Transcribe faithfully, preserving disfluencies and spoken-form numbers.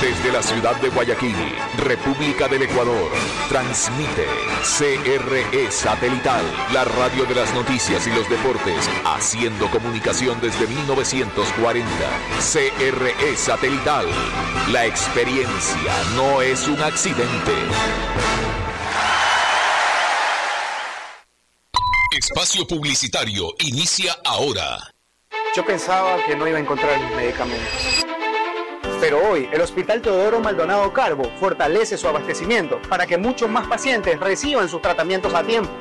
Desde la ciudad de Guayaquil, República del Ecuador, transmite C R E Satelital, la radio de las noticias y los deportes, haciendo comunicación desde mil novecientos cuarenta. C R E Satelital, la experiencia no es un accidente. Espacio publicitario inicia ahora. Yo pensaba que no iba a encontrar mis medicamentos. Pero hoy, el Hospital Teodoro Maldonado Carbo fortalece su abastecimiento para que muchos más pacientes reciban sus tratamientos a tiempo.